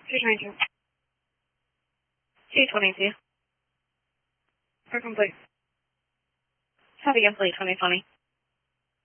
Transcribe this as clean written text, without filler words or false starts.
222. 222. For complete. Have a guest late 2020.